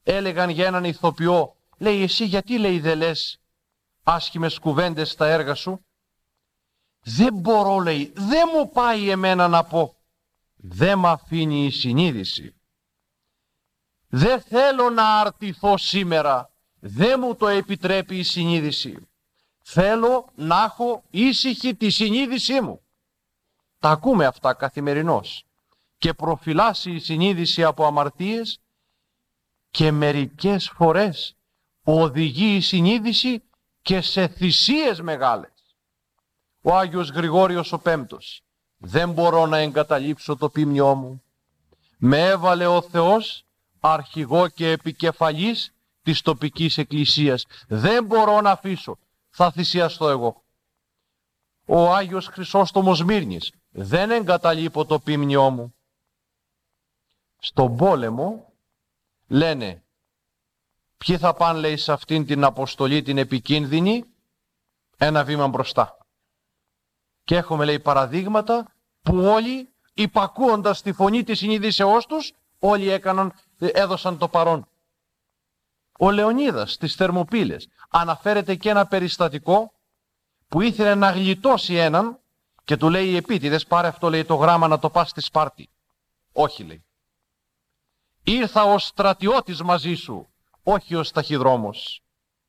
έλεγαν για έναν ηθοποιό, λέει, εσύ γιατί, λέει, δεν λες άσχημες κουβέντες στα έργα σου? Δεν μπορώ, λέει, δεν μου πάει εμένα να πω. Δεν μ' αφήνει η συνείδηση. Δεν θέλω να αρτηθώ σήμερα. Δεν μου το επιτρέπει η συνείδηση. Θέλω να έχω ήσυχη τη συνείδησή μου. Τα ακούμε αυτά καθημερινώς. Και προφυλάσσει η συνείδηση από αμαρτίες και μερικές φορές οδηγεί η συνείδηση και σε θυσίες μεγάλες. Ο Άγιος Γρηγόριος ο Πέμπτος. Δεν μπορώ να εγκαταλείψω το ποίμνιό μου. Με έβαλε ο Θεός αρχηγό και επικεφαλής της τοπικής εκκλησίας. Δεν μπορώ να αφήσω. Θα θυσιαστώ εγώ. Ο Άγιος Χρυσόστομος Μύρνης. Δεν εγκαταλείπω το ποίμνιό μου. Στον πόλεμο λένε, ποιοι θα πάνε, λέει, σε αυτήν την αποστολή την επικίνδυνη? Ένα βήμα μπροστά. Και έχουμε, λέει, παραδείγματα που όλοι, υπακούοντας τη φωνή της συνείδησεώς τους, όλοι έδωσαν το παρόν. Ο Λεωνίδας στις Θερμοπύλες αναφέρεται και ένα περιστατικό που ήθελε να γλιτώσει έναν και του λέει, επίτηδες, πάρε αυτό, λέει, το γράμμα να το πας στη Σπάρτη. Όχι, λέει. Ήρθα ως στρατιώτης μαζί σου, όχι ως ταχυδρόμος.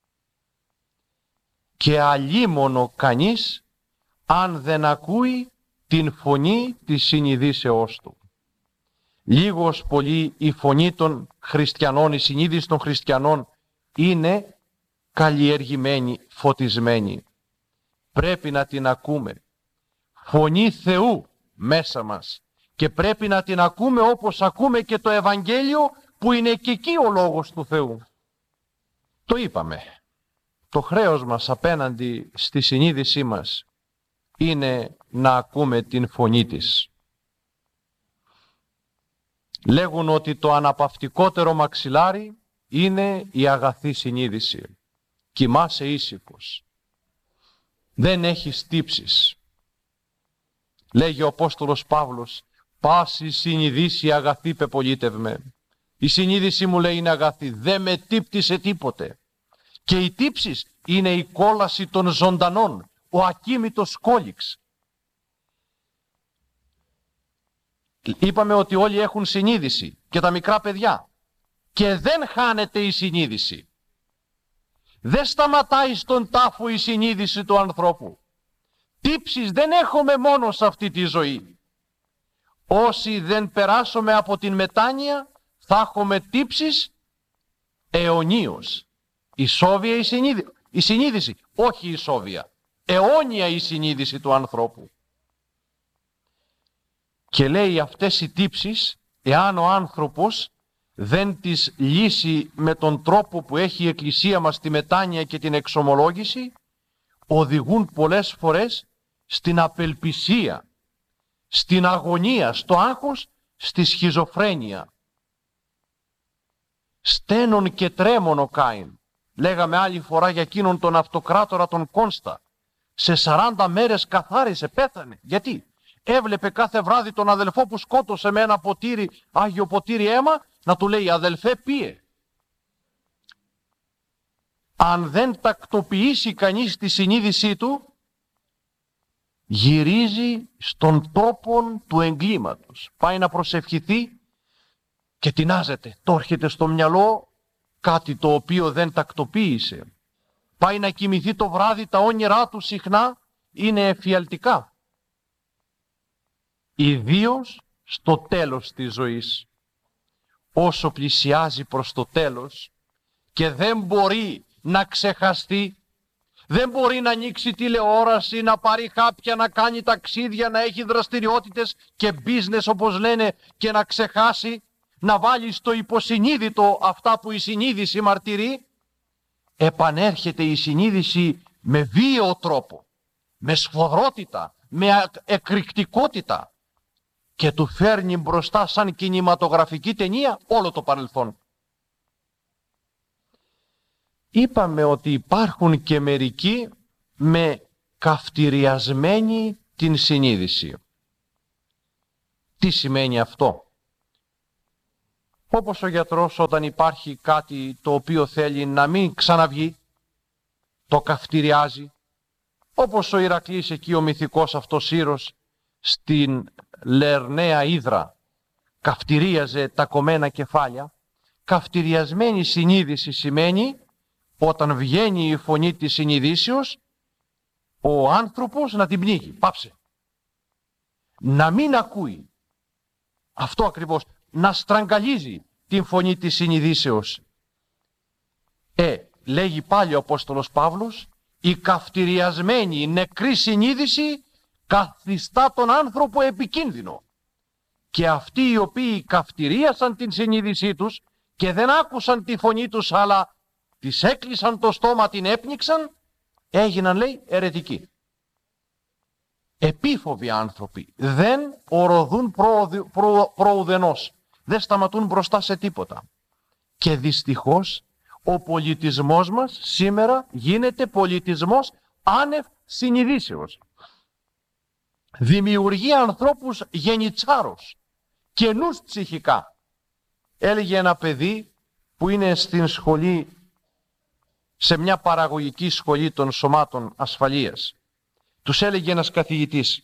Και αλίμονο κανείς αν δεν ακούει την φωνή της συνειδήσεώς του. Λίγος πολύ η φωνή των χριστιανών, η συνείδηση των χριστιανών είναι καλλιεργημένη, φωτισμένη. Πρέπει να την ακούμε. Φωνή Θεού μέσα μας. Και πρέπει να την ακούμε όπως ακούμε και το Ευαγγέλιο, που είναι και εκεί ο λόγος του Θεού. Το είπαμε. Το χρέος μας απέναντι στη συνείδησή μας είναι να ακούμε την φωνή της. Λέγουν ότι το αναπαυτικότερο μαξιλάρι είναι η αγαθή συνείδηση. Κοιμάσαι ήσυχος. Δεν έχεις τύψεις. Λέγει ο Απόστολος Παύλος, πάση συνειδήσει αγαθή πεπολίτευμε. Η συνείδηση μου, λέει, είναι αγαθή. Δεν με τύπτισε τίποτε. Και οι τύψεις είναι η κόλαση των ζωντανών, ο ακίμητος κόλιξ. Είπαμε ότι όλοι έχουν συνείδηση και τα μικρά παιδιά. Και δεν χάνεται η συνείδηση. Δεν σταματάει στον τάφο η συνείδηση του ανθρώπου. Τύψεις δεν έχουμε μόνο σε αυτή τη ζωή. Όσοι δεν περάσουμε από την μετάνοια, θα έχουμε τύψεις αιωνίως. Ισόβια η συνείδηση, όχι ισόβια. Αιώνια η συνείδηση του ανθρώπου. Και λέει, αυτές οι τύψεις, εάν ο άνθρωπος δεν τις λύσει με τον τρόπο που έχει η Εκκλησία μας τη μετάνοια και την εξομολόγηση, οδηγούν πολλές φορές στην απελπισία, στην αγωνία, στο άγχος, στη σχιζοφρένεια. Στένον και τρέμον ο Κάιν. Λέγαμε άλλη φορά για εκείνον τον αυτοκράτορα τον Κόνστα. Σε 40 μέρες καθάρισε, πέθανε. Γιατί? Έβλεπε κάθε βράδυ τον αδελφό που σκότωσε με ένα ποτήρι, άγιο ποτήρι αίμα, να του λέει, αδελφέ, πίε. Αν δεν τακτοποιήσει κανείς τη συνείδησή του, γυρίζει στον τόπο του εγκλήματος. Πάει να προσευχηθεί και τεινάζεται. Το έρχεται στο μυαλό κάτι το οποίο δεν τακτοποίησε. Πάει να κοιμηθεί το βράδυ, τα όνειρά του συχνά είναι εφιαλτικά. Ιδίως στο τέλος της ζωής. Όσο πλησιάζει προς το τέλος και δεν μπορεί να ξεχαστεί, δεν μπορεί να ανοίξει τηλεόραση, να πάρει χάπια, να κάνει ταξίδια, να έχει δραστηριότητες και business όπως λένε και να ξεχάσει, να βάλει στο υποσυνείδητο αυτά που η συνείδηση μαρτυρεί, επανέρχεται η συνείδηση με βίαιο τρόπο, με σφοδρότητα, με εκρηκτικότητα και του φέρνει μπροστά σαν κινηματογραφική ταινία όλο το παρελθόν. Είπαμε ότι υπάρχουν και μερικοί με καυτηριασμένη την συνείδηση. Τι σημαίνει αυτό? Όπως ο γιατρός όταν υπάρχει κάτι το οποίο θέλει να μην ξαναβγεί, το καυτηριάζει. Όπως ο Ηρακλής εκεί ο μυθικός αυτός ήρωας στην Λερναία Ύδρα καυτηρίαζε τα κομμένα κεφάλια. Καυτηριασμένη συνείδηση σημαίνει όταν βγαίνει η φωνή της συνειδήσεως ο άνθρωπος να την πνίγει. Πάψε. Να μην ακούει. Αυτό ακριβώς. Να στραγγαλίζει την φωνή της συνειδήσεως. Λέγει πάλι ο Απόστολος Παύλος, η καυτηριασμένη, η νεκρή συνείδηση καθιστά τον άνθρωπο επικίνδυνο. Και αυτοί οι οποίοι καυτηρίασαν την συνείδησή τους και δεν άκουσαν τη φωνή τους αλλά τις έκλεισαν το στόμα, την έπνιξαν, έγιναν, λέει, αιρετικοί. Επίφοβοι άνθρωποι, δεν οροδούν προουδενός, δεν σταματούν μπροστά σε τίποτα. Και δυστυχώς ο πολιτισμός μας σήμερα γίνεται πολιτισμός άνευ συνειδήσεως. Δημιουργεί ανθρώπους γενιτσάρος, καινούς ψυχικά. Έλεγε ένα παιδί που είναι στην σχολή, σε μια παραγωγική σχολή των σωμάτων ασφαλείας. Τους έλεγε ένας καθηγητής,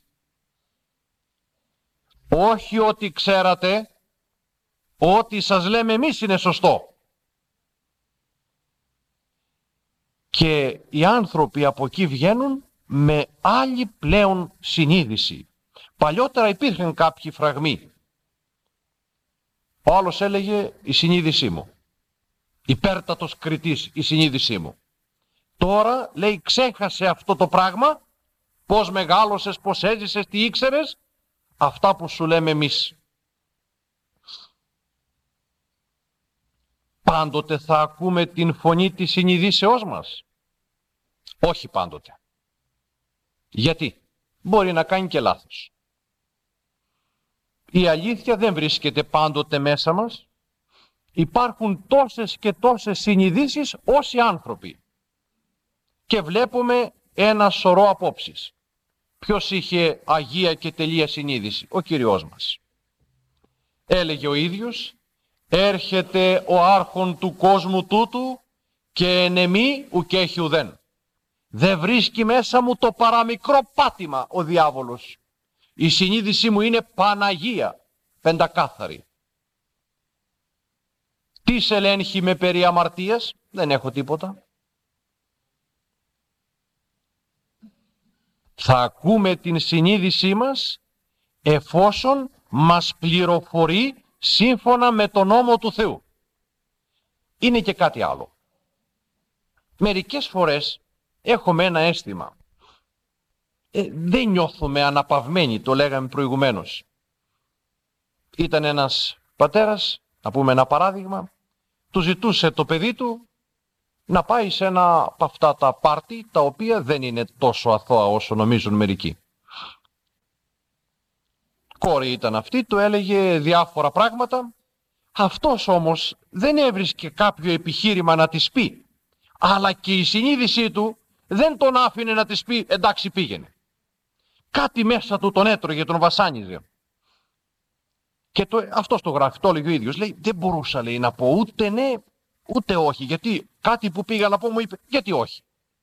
όχι ότι ξέρατε, ό,τι σας λέμε εμείς είναι σωστό. Και οι άνθρωποι από εκεί βγαίνουν με άλλη πλέον συνείδηση. Παλιότερα υπήρχαν κάποιοι φραγμοί. Ο άλλος έλεγε η συνείδησή μου. Υπέρτατος κριτής η συνείδησή μου. Τώρα λέει ξέχασε αυτό το πράγμα, πώς μεγάλωσες, πώς έζησες, τι ήξερες, αυτά που σου λέμε εμείς. Πάντοτε θα ακούμε την φωνή της συνειδήσεώς μας? Όχι πάντοτε. Γιατί? Μπορεί να κάνει και λάθος. Η αλήθεια δεν βρίσκεται πάντοτε μέσα μας. Υπάρχουν τόσες και τόσες συνειδήσεις όσοι άνθρωποι. Και βλέπουμε ένα σωρό απόψεις. Ποιος είχε αγία και τελεία συνείδηση? Ο Κυριός μας. Έλεγε ο ίδιος, έρχεται ο άρχον του κόσμου τούτου και εν εμή ουκ έχει ουδέν. Δεν βρίσκει μέσα μου το παραμικρό πάτημα ο διάβολος. Η συνείδησή μου είναι Παναγία, πεντακάθαρη. Τι σε ελέγχει με περί αμαρτίας? Δεν έχω τίποτα. Θα ακούμε την συνείδησή μας εφόσον μας πληροφορεί σύμφωνα με τον νόμο του Θεού. Είναι και κάτι άλλο. Μερικές φορές έχουμε ένα αίσθημα. Δεν νιώθουμε αναπαυμένοι, το λέγαμε προηγουμένως. Ήταν ένας πατέρας, να πούμε ένα παράδειγμα, του ζητούσε το παιδί του να πάει σε ένα από αυτά τα πάρτι, τα οποία δεν είναι τόσο αθώα όσο νομίζουν μερικοί. Κόρη ήταν αυτή, του έλεγε διάφορα πράγματα. Αυτός όμως δεν έβρισκε κάποιο επιχείρημα να της πει, αλλά και η συνείδησή του δεν τον άφηνε να της πει εντάξει πήγαινε. Κάτι μέσα του τον έτρωγε, τον βασάνιζε. Και αυτός το γράφει, το έλεγε ο ίδιος. Λέει δεν μπορούσα, λέει, να πω ούτε ναι ούτε όχι, γιατί κάτι που πήγα να πω μου είπε γιατί όχι.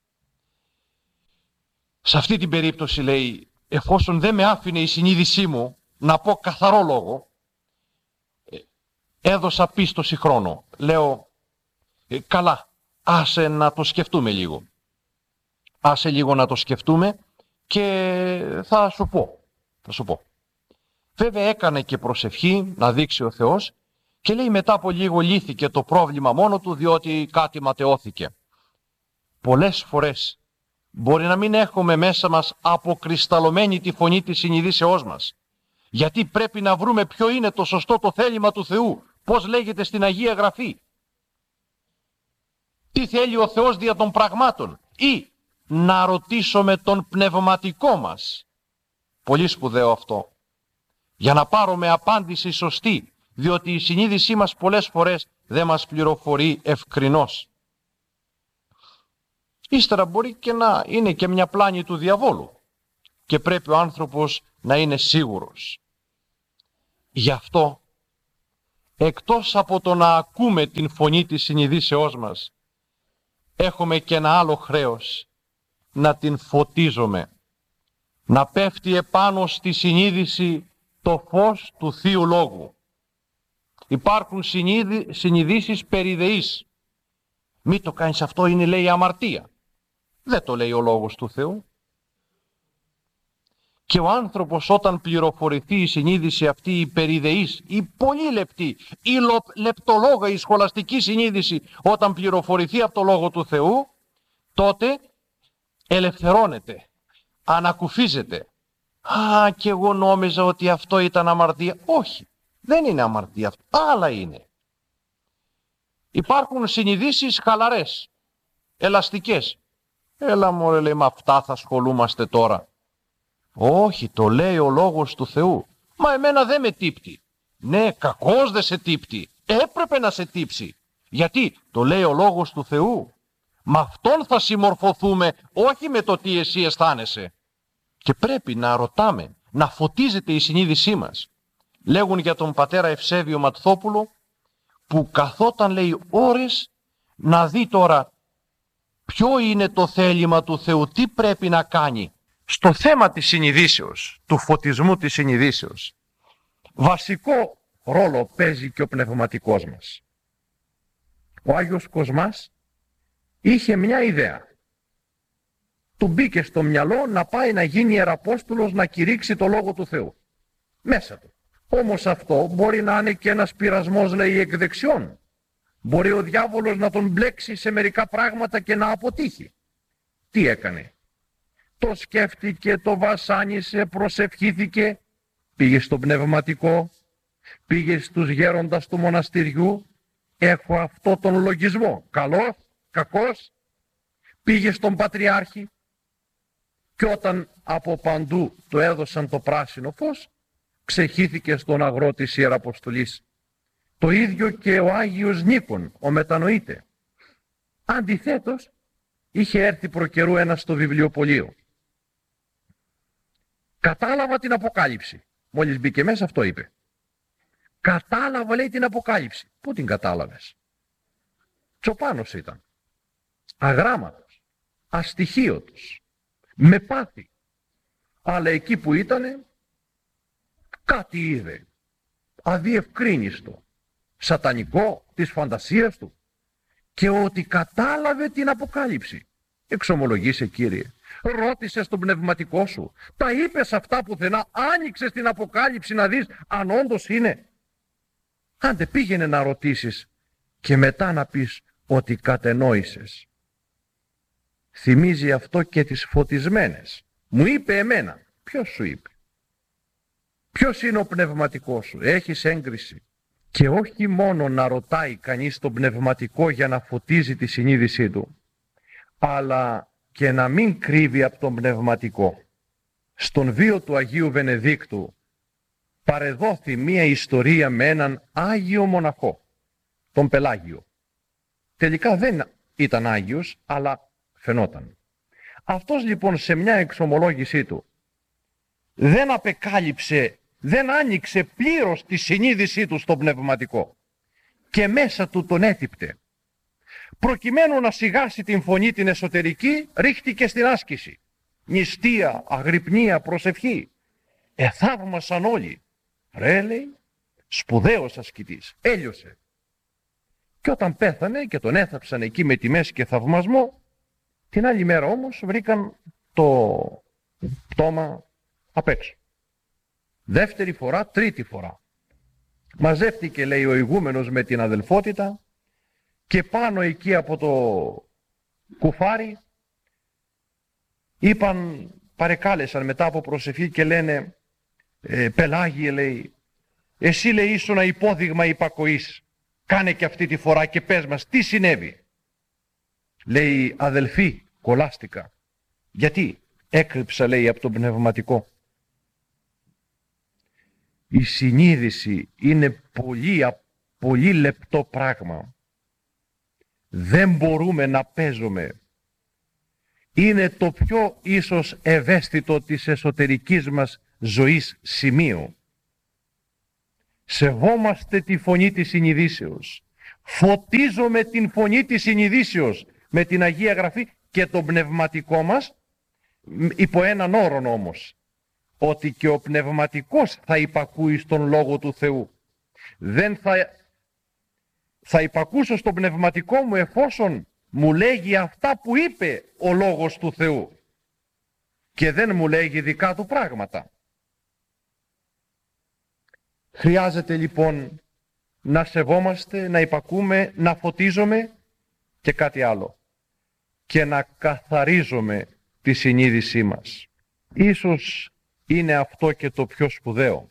Σε αυτή την περίπτωση, λέει, εφόσον δεν με άφηνε η συνείδησή μου να πω καθαρό λόγο, έδωσα πίστοση χρόνο. Λέω καλά, άσε να το σκεφτούμε λίγο. Άσε λίγο να το σκεφτούμε και θα σου πω. Βέβαια έκανε και προσευχή να δείξει ο Θεός και λέει μετά από λίγο λύθηκε το πρόβλημα μόνο του, διότι κάτι ματαιώθηκε. Πολλές φορές μπορεί να μην έχουμε μέσα μας αποκρισταλωμένη τη φωνή της συνειδήσεώς μας. Γιατί πρέπει να βρούμε ποιο είναι το σωστό το θέλημα του Θεού. Πώς λέγεται στην Αγία Γραφή. Τι θέλει ο Θεός δια των πραγμάτων. Ή να ρωτήσουμε τον πνευματικό μας. Πολύ σπουδαίο αυτό. Για να πάρουμε απάντηση σωστή. Διότι η συνείδησή μας πολλές φορές δεν μας πληροφορεί ευκρινώς. Ύστερα μπορεί και να είναι και μια πλάνη του διαβόλου. Και πρέπει ο άνθρωπος να είναι σίγουρος. Γι' αυτό εκτός από το να ακούμε την φωνή της συνειδήσεώς μας, έχουμε και ένα άλλο χρέος, να την φωτίζουμε, να πέφτει επάνω στη συνείδηση το φως του Θείου Λόγου. Υπάρχουν συνειδήσεις περιδεής. Μη το κάνεις αυτό, είναι λέει αμαρτία. Δεν το λέει ο Λόγος του Θεού. Και ο άνθρωπος όταν πληροφορηθεί η συνείδηση αυτή η περιδεής, η πολύ λεπτή, η λεπτολόγα, η σχολαστική συνείδηση, όταν πληροφορηθεί από το Λόγο του Θεού, τότε ελευθερώνεται, ανακουφίζεται. Α, και εγώ νόμιζα ότι αυτό ήταν αμαρτία. Όχι, δεν είναι αμαρτία αυτό, άλλα είναι. Υπάρχουν συνειδήσεις χαλαρές, ελαστικές. Έλα μωρέ, λέει, με αυτά θα ασχολούμαστε τώρα. Όχι, το λέει ο Λόγος του Θεού. Μα εμένα δεν με τύπτει. Ναι, κακώς δεν σε τύπτει. Έπρεπε να σε τύψει. Γιατί το λέει ο Λόγος του Θεού. Με αυτόν θα συμμορφωθούμε, όχι με το τι εσύ αισθάνεσαι. Και πρέπει να ρωτάμε, να φωτίζεται η συνείδησή μας. Λέγουν για τον πατέρα Ευσέβιο Ματθόπουλο, που καθόταν, λέει, ώρες να δει τώρα ποιο είναι το θέλημα του Θεού, τι πρέπει να κάνει. Στο θέμα της συνειδήσεως, του φωτισμού της συνειδήσεως, βασικό ρόλο παίζει και ο πνευματικός μας. Ο Άγιος Κοσμάς είχε μια ιδέα. Του μπήκε στο μυαλό να πάει να γίνει ιεραπόστολος, να κηρύξει το Λόγο του Θεού. Μέσα του. Όμως αυτό μπορεί να είναι και ένας πειρασμός, λέει, εκ δεξιών. Μπορεί ο διάβολος να τον μπλέξει σε μερικά πράγματα και να αποτύχει. Τι έκανε? Το σκέφτηκε, το βασάνισε, προσευχήθηκε, πήγε στο πνευματικό, πήγε στους γέροντας του μοναστηριού, έχω αυτό τον λογισμό, καλός, κακός, πήγε στον Πατριάρχη και όταν από παντού του έδωσαν το πράσινο φως, ξεχύθηκε στον αγρό της Ιεραποστολής. Το ίδιο και ο Άγιος Νίκον, ο μετανοείται. Αντιθέτως, είχε έρθει προκαιρού ένας στο βιβλιοπωλείο. Κατάλαβα την Αποκάλυψη. Μόλις μπήκε μέσα αυτό είπε. Κατάλαβα, λέει, την Αποκάλυψη. Πού την κατάλαβες? Τσοπάνος ήταν. Αγράμματος. Αστοιχείωτος. Με πάθη. Αλλά εκεί που ήτανε, κάτι είδε. Αδιευκρίνιστο. Σατανικό της φαντασίας του. Και ότι κατάλαβε την Αποκάλυψη. Εξομολογήσε, Κύριε. Ρώτησες τον πνευματικό σου. Τα είπες αυτά πουθενά. Άνοιξες την Αποκάλυψη να δεις αν όντως είναι. Άντε πήγαινε να ρωτήσεις και μετά να πεις ότι κατενόησες. Θυμίζει αυτό και τις φωτισμένες. Μου είπε εμένα. Ποιος σου είπε? Ποιος είναι ο πνευματικός σου? Έχεις έγκριση? Και όχι μόνο να ρωτάει κανείς τον πνευματικό για να φωτίζει τη συνείδησή του, αλλά και να μην κρύβει από τον πνευματικό. Στον βίο του Αγίου Βενεδίκτου παρεδόθη μία ιστορία με έναν Άγιο μοναχό, τον Πελάγιο. Τελικά δεν ήταν Άγιος, αλλά φαινόταν. Αυτός λοιπόν σε μια εξομολόγησή του δεν απεκάλυψε, δεν άνοιξε πλήρως τη συνείδησή του στο πνευματικό και μέσα του τον έτυπτε. Προκειμένου να σιγάσει την φωνή την εσωτερική, ρίχτηκε στην άσκηση. Νηστεία, αγρυπνία, προσευχή. Θαύμασαν όλοι. Ρε, λέει, σπουδαίος ασκητής. Έλειωσε. Και όταν πέθανε και τον έθαψαν εκεί με τιμές και θαυμασμό, την άλλη μέρα όμως βρήκαν το πτώμα απ' έξω. Δεύτερη φορά, τρίτη φορά. Μαζεύτηκε, λέει, ο ηγούμενος με την αδελφότητα και πάνω εκεί από το κουφάρι είπαν, παρεκάλεσαν μετά από προσευχή και λένε Πελάγιε, λέει, εσύ, λέει, ήσουνα υπόδειγμα υπακοής. Κάνε και αυτή τη φορά και πες μας τι συνέβη. Λέει, αδελφοί, κολλάστηκα. Γιατί? Έκρυψα, λέει, από τον πνευματικό. Η συνείδηση είναι πολύ λεπτό πράγμα. Δεν μπορούμε να παίζουμε. Είναι το πιο ίσως ευαίσθητο της εσωτερικής μας ζωής σημείο. Σεβόμαστε τη φωνή της συνειδήσεως. Φωτίζουμε την φωνή της συνειδήσεως με την Αγία Γραφή και τον πνευματικό μας, υπό έναν όρον όμως, ότι και ο πνευματικός θα υπακούει στον Λόγο του Θεού. Δεν θα υπακούσω στον πνευματικό μου εφόσον μου λέγει αυτά που είπε ο Λόγος του Θεού και δεν μου λέγει δικά του πράγματα. Χρειάζεται λοιπόν να σεβόμαστε, να υπακούμε, να φωτίζουμε και κάτι άλλο, και να καθαρίζουμε τη συνείδησή μας. Ίσως είναι αυτό και το πιο σπουδαίο.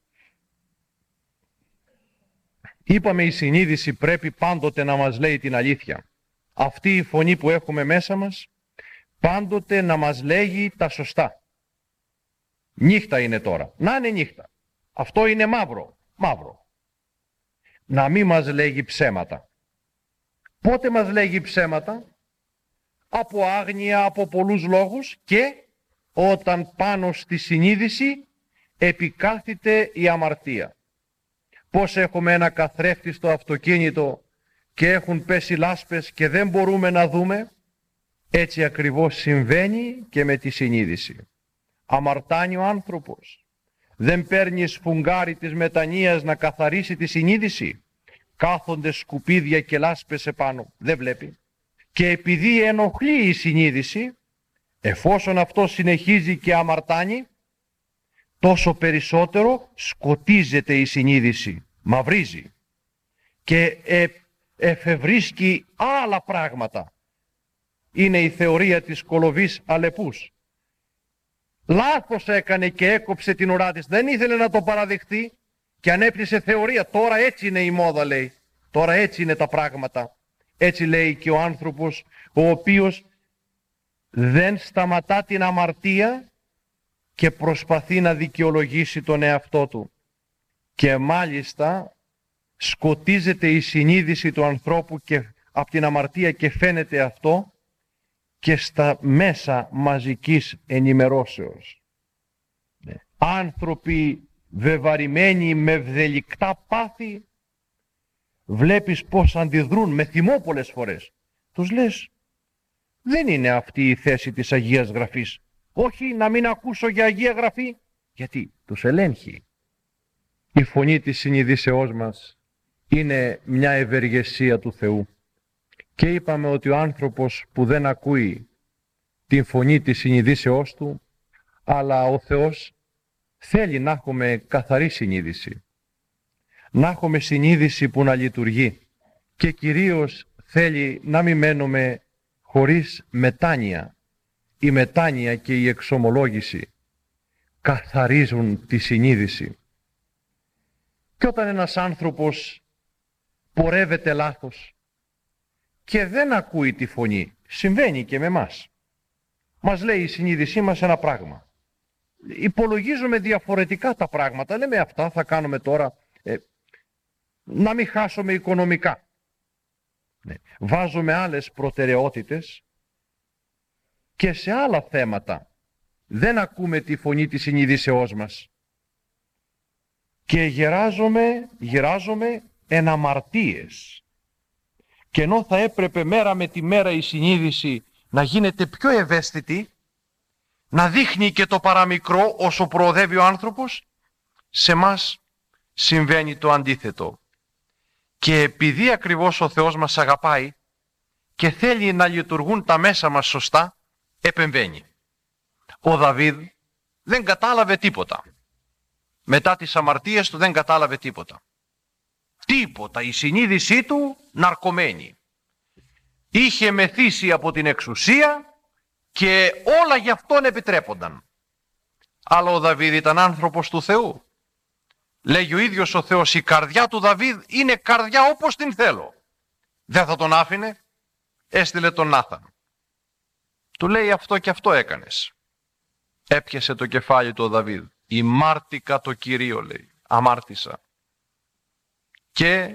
Είπαμε, η συνείδηση πρέπει πάντοτε να μας λέει την αλήθεια. Αυτή η φωνή που έχουμε μέσα μας πάντοτε να μας λέγει τα σωστά. Νύχτα είναι τώρα, να είναι νύχτα. Αυτό είναι μαύρο, μαύρο. Να μην μας λέγει ψέματα. Πότε μας λέγει ψέματα? Από άγνοια, από πολλούς λόγους, και όταν πάνω στη συνείδηση επικάθεται η αμαρτία. Πώς έχουμε ένα καθρέφτη στο αυτοκίνητο και έχουν πέσει λάσπες και δεν μπορούμε να δούμε, έτσι ακριβώς συμβαίνει και με τη συνείδηση. Αμαρτάνει ο άνθρωπος. Δεν παίρνει σφουγγάρι της μετανοίας να καθαρίσει τη συνείδηση. Κάθονται σκουπίδια και λάσπες επάνω. Δεν βλέπει. Και επειδή ενοχλεί η συνείδηση, εφόσον αυτό συνεχίζει και αμαρτάνει, τόσο περισσότερο σκοτίζεται η συνείδηση, μαυρίζει και εφευρίσκει άλλα πράγματα. Είναι η θεωρία της κολοβής αλεπούς. Λάθος έκανε και έκοψε την ουρά της, δεν ήθελε να το παραδεχτεί και ανέπτυσε θεωρία. Τώρα έτσι είναι η μόδα, λέει. Τώρα έτσι είναι τα πράγματα. Έτσι λέει και ο άνθρωπος ο οποίος δεν σταματά την αμαρτία και προσπαθεί να δικαιολογήσει τον εαυτό του. Και μάλιστα σκοτίζεται η συνείδηση του ανθρώπου και από την αμαρτία, και φαίνεται αυτό και στα μέσα μαζικής ενημερώσεως. Άνθρωποι βεβαρημένοι με βδελικτά πάθη, βλέπεις πώς αντιδρούν με θυμό πολλές φορές. Τους λες, δεν είναι αυτή η θέση της Αγίας Γραφής. Όχι, να μην ακούσω για Αγία Γραφή. Γιατί τους ελέγχει. Η φωνή της συνειδήσεώς μας είναι μια ευεργεσία του Θεού. Και είπαμε ότι ο άνθρωπος που δεν ακούει την φωνή της συνειδήσεώς του, αλλά ο Θεός θέλει να έχουμε καθαρή συνείδηση. Να έχουμε συνείδηση που να λειτουργεί. Και κυρίως θέλει να μην μένουμε χωρίς μετάνοια. Η μετάνοια και η εξομολόγηση καθαρίζουν τη συνείδηση. Και όταν ένας άνθρωπος πορεύεται λάθος και δεν ακούει τη φωνή, συμβαίνει και με μας. Μας λέει η συνείδησή μας ένα πράγμα. Υπολογίζουμε διαφορετικά τα πράγματα. Λέμε, αυτά θα κάνουμε τώρα, να μην χάσουμε οικονομικά. Βάζουμε άλλες προτεραιότητες και σε άλλα θέματα δεν ακούμε τη φωνή της συνείδησεώς μας. Και γεράζομαι εν αμαρτίες. Και ενώ θα έπρεπε μέρα με τη μέρα η συνείδηση να γίνεται πιο ευαίσθητη, να δείχνει και το παραμικρό όσο προοδεύει ο άνθρωπος, σε μας συμβαίνει το αντίθετο. Και επειδή ακριβώς ο Θεός μας αγαπάει και θέλει να λειτουργούν τα μέσα μας σωστά, επεμβαίνει. Ο Δαβίδ δεν κατάλαβε τίποτα. Μετά τις αμαρτίες του δεν κατάλαβε τίποτα. Τίποτα. Η συνείδησή του ναρκωμένη. Είχε μεθύσει από την εξουσία και όλα γι' αυτόν επιτρέπονταν. Αλλά ο Δαβίδ ήταν άνθρωπος του Θεού. Λέγει ο ίδιος ο Θεός, η καρδιά του Δαβίδ είναι καρδιά όπως την θέλω. Δεν θα τον άφηνε. Έστειλε τον Νάθαν. Του λέει, αυτό και αυτό έκανες. Έπιασε το κεφάλι του ο Δαβίδ. Ημάρτηκα το Κυρίο, λέει. Αμάρτησα. Και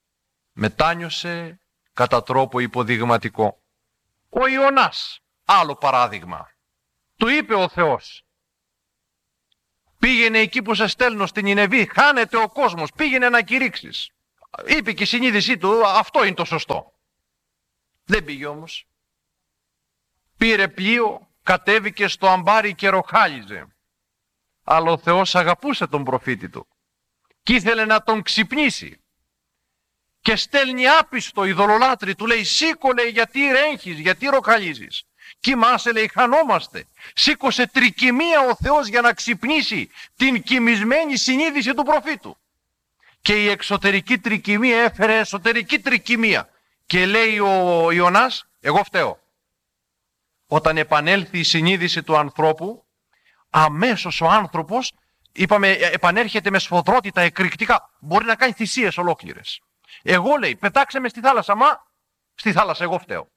μετάνιωσε κατά τρόπο υποδειγματικό. Ο Ιωνάς, άλλο παράδειγμα. Του είπε ο Θεός, Πήγαινε εκεί που σε στέλνω στην Νινεβή, χάνεται ο κόσμος, πήγαινε να κηρύξεις. Είπε και η συνείδησή του, αυτό είναι το σωστό. Δεν πήγε όμως. Πήρε πλοίο, κατέβηκε στο αμπάρι και ροχάλιζε. Αλλά ο Θεός αγαπούσε τον προφήτη του και ήθελε να τον ξυπνήσει. Και στέλνει άπιστο ειδωλολάτρη, του λέει, σήκω, λέει, γιατί ρέγχεις, γιατί ροχαλίζεις. Κοιμάσαι, λέει, χανόμαστε. Σήκωσε τρικυμία ο Θεός για να ξυπνήσει την κοιμισμένη συνείδηση του προφήτου. Και η εξωτερική τρικυμία έφερε εσωτερική τρικυμία. Και λέει ο Ιωνάς, εγώ φταίω. Όταν επανέλθει η συνείδηση του ανθρώπου, αμέσως ο άνθρωπος, είπαμε, επανέρχεται με σφοδρότητα εκρηκτικά. Μπορεί να κάνει θυσίες ολόκληρες. Εγώ, λέει, πετάξε με στη θάλασσα, μα στη θάλασσα εγώ φταίω.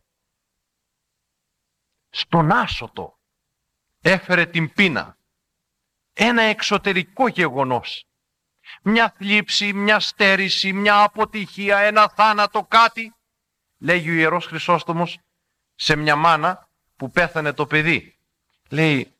Στον άσωτο έφερε την πείνα. Ένα εξωτερικό γεγονός. Μια θλίψη, μια στέρηση, μια αποτυχία, ένα θάνατο, κάτι. Λέγει ο Ιερός Χρυσόστομος σε μια μάνα που πέθανε το παιδί. Λέει,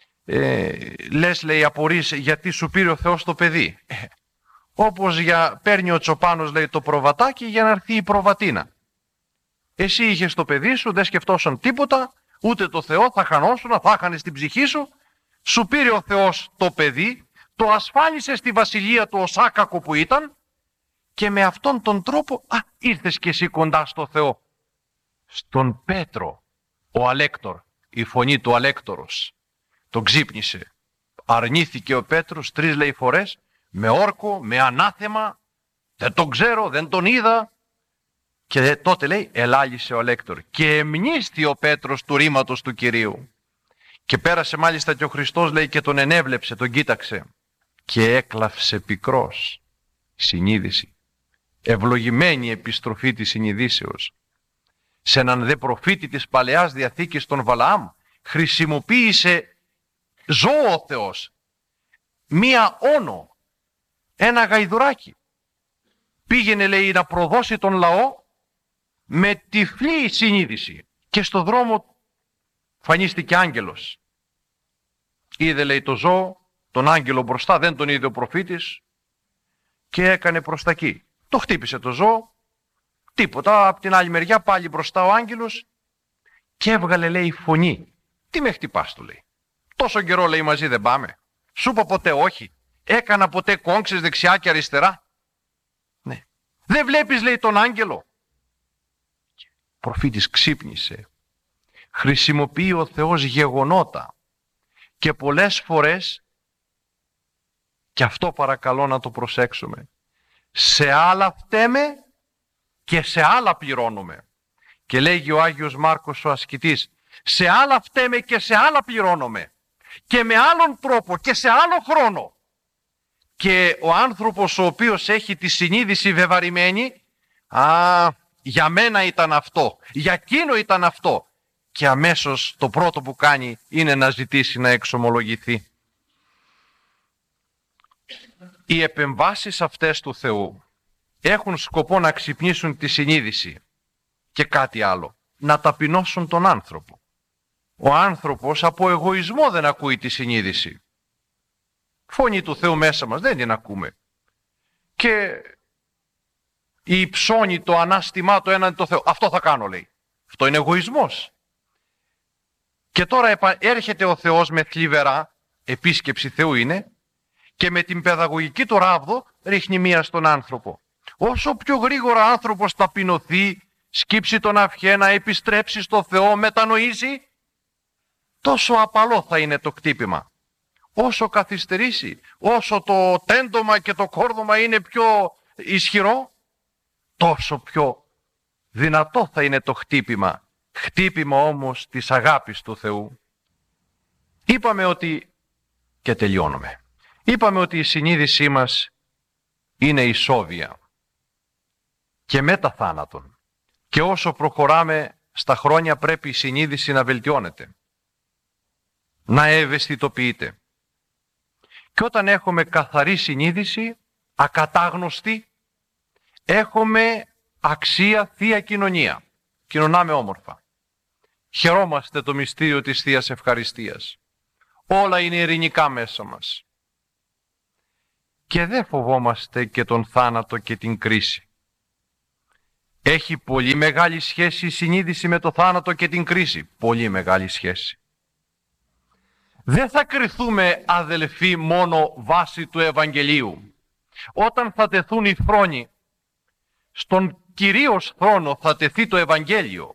λες, λέει, απορείς γιατί σου πήρε ο Θεός το παιδί. Όπως παίρνει ο Τσοπάνος, λέει, το προβατάκι για να έρθει η προβατίνα. Εσύ είχες το παιδί σου, δεν σκεφτόσουν τίποτα, ούτε το Θεό, θα χανόσουν, θα χάνεις την ψυχή σου. Σου πήρε ο Θεός το παιδί, το ασφάλισε στη βασιλεία του ως άκακο που ήταν και με αυτόν τον τρόπο ήρθες και εσύ κοντά στο Θεό. Στον Πέτρο, ο Αλέκτορ, η φωνή του Αλέκτορος, τον ξύπνησε. Αρνήθηκε ο Πέτρος 3, λέει, φορές, με όρκο, με ανάθεμα, δεν τον ξέρω, δεν τον είδα. Και τότε, λέει, ελάλησε ο Αλέκτορ και εμνίσθη ο Πέτρος του ρήματος του Κυρίου. Και πέρασε μάλιστα και ο Χριστός, λέει, και τον ενέβλεψε, τον κοίταξε και έκλαυσε πικρός. Συνείδηση. Ευλογημένη επιστροφή της συνειδήσεως. Σε έναν δε προφήτη της Παλαιάς Διαθήκης, τον Βαλαάμ, χρησιμοποίησε ζώο ο Θεός. Μία όνο, ένα γαϊδουράκι. Πήγαινε, λέει, να προδώσει τον λαό με τυφλή συνείδηση. Και στο δρόμο φανίστηκε άγγελος. Είδε, λέει, το ζώο, τον άγγελο μπροστά, δεν τον είδε ο προφήτης και έκανε προς τα εκεί. Το χτύπησε το ζώο, τίποτα, από την άλλη μεριά πάλι μπροστά ο άγγελος και έβγαλε, λέει, φωνή. Τι με χτυπάς, του λέει. Τόσο καιρό, λέει, μαζί δεν πάμε. Σου είπα ποτέ όχι. Έκανα ποτέ κόγξες δεξιά και αριστερά. Ναι. Δεν βλέπεις, λέει, τον άγγελο. Ο προφήτης ξύπνησε. Χρησιμοποιεί ο Θεός γεγονότα. Και πολλές φορές, και αυτό παρακαλώ να το προσέξουμε, σε άλλα φταίμε και σε άλλα πληρώνουμε. Και λέγει ο Άγιος Μάρκος ο ασκητής, σε άλλα φταίμε και σε άλλα πληρώνουμε. Και με άλλον τρόπο και σε άλλο χρόνο. Και ο άνθρωπος ο οποίος έχει τη συνείδηση βεβαρημένη, για μένα ήταν αυτό, για εκείνο ήταν αυτό. Και αμέσως το πρώτο που κάνει είναι να ζητήσει να εξομολογηθεί. Οι επεμβάσεις αυτές του Θεού έχουν σκοπό να ξυπνήσουν τη συνείδηση και κάτι άλλο, να ταπεινώσουν τον άνθρωπο. Ο άνθρωπος από εγωισμό δεν ακούει τη συνείδηση. Φωνή του Θεού μέσα μας δεν την ακούμε. Και η υψώνει το ανάστημά το έναντι το Θεό. Αυτό θα κάνω, λέει. Αυτό είναι εγωισμός. Και τώρα έρχεται ο Θεός με θλιβερά, επίσκεψη Θεού είναι, και με την παιδαγωγική του ράβδο ρίχνει μία στον άνθρωπο. Όσο πιο γρήγορα άνθρωπος ταπεινωθεί, σκύψει τον αυχένα, επιστρέψει στο Θεό, μετανοήσει, τόσο απαλό θα είναι το χτύπημα. Όσο καθυστερήσει, όσο το τέντομα και το κόρδωμα είναι πιο ισχυρό, τόσο πιο δυνατό θα είναι το χτύπημα. Χτύπημα όμως της αγάπης του Θεού. Είπαμε ότι, και τελειώνουμε, είπαμε ότι η συνείδησή μας είναι ισόβια και μετά θάνατον. Και όσο προχωράμε στα χρόνια πρέπει η συνείδηση να βελτιώνεται, να ευαισθητοποιείται. Και όταν έχουμε καθαρή συνείδηση, ακατάγνωστη, έχουμε αξία θεία κοινωνία. Κοινωνάμε όμορφα. Χαιρόμαστε το μυστήριο της Θείας Ευχαριστίας. Όλα είναι ειρηνικά μέσα μας. και δεν φοβόμαστε και τον θάνατο και την κρίση. Έχει πολύ μεγάλη σχέση η συνείδηση με το θάνατο και την κρίση. Πολύ μεγάλη σχέση. Δεν θα κριθούμε, αδελφοί, μόνο βάσει του Ευαγγελίου. Όταν θα τεθούν οι θρόνοι, στον κυρίως θρόνο θα τεθεί το Ευαγγέλιο.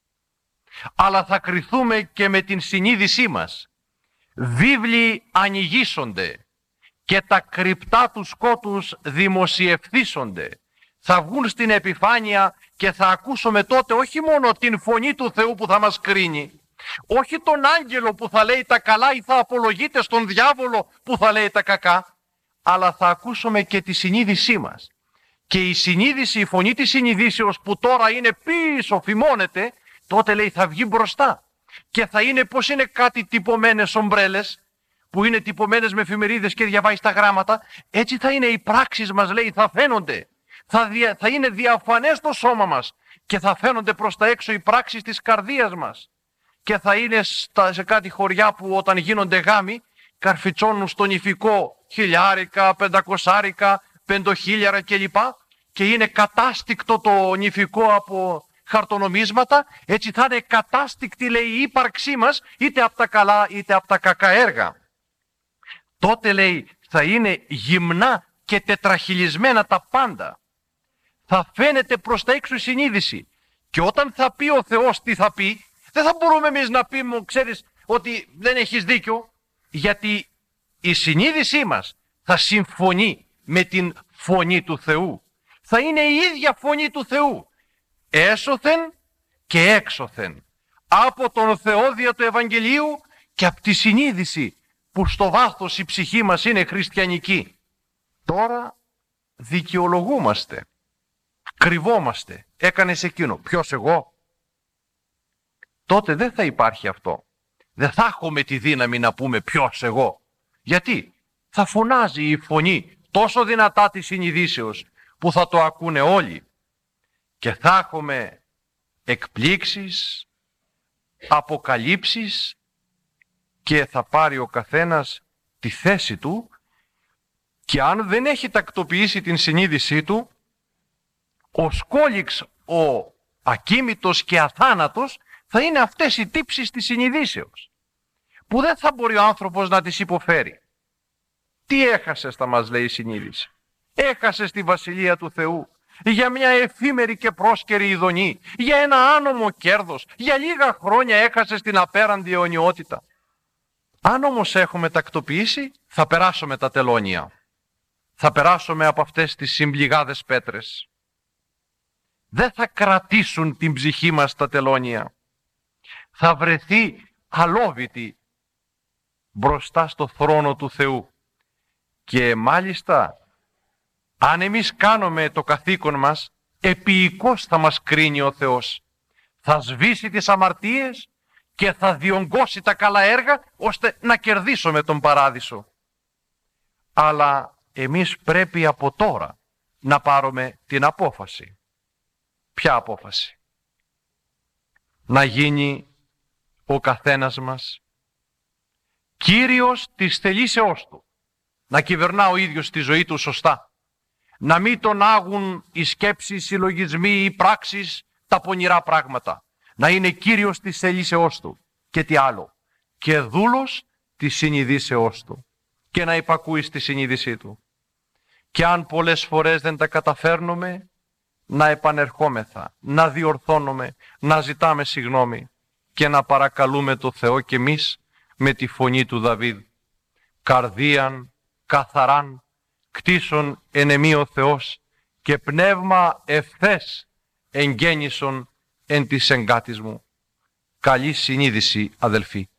Αλλά θα κριθούμε και με την συνείδησή μας. Βίβλοι ανοιγήσονται και τα κρυπτά του σκότους δημοσιευθήσονται. Θα βγουν στην επιφάνεια και θα ακούσουμε τότε όχι μόνο την φωνή του Θεού που θα μας κρίνει, όχι τον άγγελο που θα λέει τα καλά ή θα απολογείται στον διάβολο που θα λέει τα κακά, αλλά θα ακούσουμε και τη συνείδησή μας. Και η συνείδηση, η φωνή της συνειδήσεως που τώρα είναι πίσω, φημώνεται, τότε λέει θα βγει μπροστά. Και θα είναι πως είναι κάτι τυπωμένες ομπρέλες, που είναι τυπωμένες με εφημερίδες και διαβάζει τα γράμματα, έτσι θα είναι οι πράξεις μας, λέει, θα φαίνονται. Θα είναι διαφανές το σώμα μας και θα φαίνονται προς τα έξω οι πράξεις της καρδίας μας. Και θα είναι σε κάτι χωριά που όταν γίνονται γάμοι καρφιτσώνουν στο νηφικό 1.000, 500, 5.000 κλπ. Και είναι κατάστικτο το νηφικό από χαρτονομίσματα, έτσι θα είναι κατάστικτη, λέει, η ύπαρξή μας είτε από τα καλά είτε από τα κακά έργα. Τότε, λέει, θα είναι γυμνά και τετραχυλισμένα τα πάντα. Θα φαίνεται προς τα έξω η συνείδηση. Και όταν θα πει ο Θεός τι θα πει, δεν θα μπορούμε εμείς να πούμε, ξέρεις, ότι δεν έχεις δίκιο, γιατί η συνείδησή μας θα συμφωνεί με την φωνή του Θεού. Θα είναι η ίδια φωνή του Θεού, έσωθεν και έξωθεν, από τον Θεό δια του Ευαγγελίου και από τη συνείδηση που στο βάθος η ψυχή μας είναι χριστιανική. Τώρα δικαιολογούμαστε, κρυβόμαστε, έκανες εκείνο, ποιος εγώ? Τότε δεν θα υπάρχει αυτό. Δεν θα έχουμε τη δύναμη να πούμε ποιος εγώ. Γιατί θα φωνάζει η φωνή τόσο δυνατά της συνειδήσεως που θα το ακούνε όλοι. Και θα έχουμε εκπλήξεις, αποκαλύψεις και θα πάρει ο καθένας τη θέση του και αν δεν έχει τακτοποιήσει την συνείδησή του, ο σκόλιξ, ο ακίμητος και αθάνατος θα είναι αυτές οι τύψεις της συνειδήσεως που δεν θα μπορεί ο άνθρωπος να τις υποφέρει. Τι έχασες, θα μας λέει η συνείδηση? Έχασες τη Βασιλεία του Θεού για μια εφήμερη και πρόσκαιρη ειδονή, για ένα άνομο κέρδος, για λίγα χρόνια έχασες την απέραντη αιωνιότητα. Αν όμως έχουμε τακτοποιήσει, θα περάσουμε τα τελώνια. Θα περάσουμε από αυτές τις συμπληγάδες πέτρες. Δεν θα κρατήσουν την ψυχή μας τα τελώνια. Θα βρεθεί αλόβητη μπροστά στο θρόνο του Θεού. Και μάλιστα, αν εμείς κάνουμε το καθήκον μας, επίοικος θα μας κρίνει ο Θεός. Θα σβήσει τις αμαρτίες και θα διονγκώσει τα καλά έργα, ώστε να κερδίσουμε τον παράδεισο. Αλλά εμείς πρέπει από τώρα να πάρουμε την απόφαση. Ποια απόφαση? Να γίνει ο καθένας μας κύριος της θελήσεώς του. Να κυβερνά ο ίδιος τη ζωή του σωστά. Να μην τον άγουν οι σκέψεις, οι συλλογισμοί, οι πράξεις, τα πονηρά πράγματα. Να είναι κύριος της θελήσεώς του. Και τι άλλο? Και δούλος της συνειδήσεώς του. Και να υπακούει στη συνείδησή του. Και αν πολλές φορές δεν τα καταφέρνουμε, να επανερχόμεθα, να διορθώνουμε, να ζητάμε συγγνώμη και να παρακαλούμε το Θεό και εμείς με τη φωνή του Δαβίδ. Καρδίαν καθαράν κτίσον ενεμή ο Θεός και πνεύμα ευθές εγγέννησον εν της εγκάτης μου. Καλή συνείδηση, αδελφοί.